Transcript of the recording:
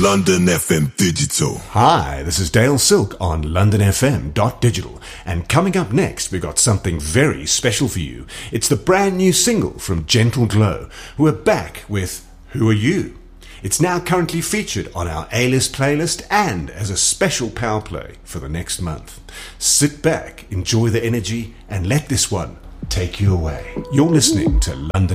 London FM Digital. Hi, this is Dale Silk on LondonFM.digital, and coming up next we got something very special for you. It's the brand new single from Gentle Glow, who are back with Who Are You? It's now currently featured on our A-list playlist and as a special power play for the next month. Sit back, enjoy the energy, and let this one take you away. You're listening to London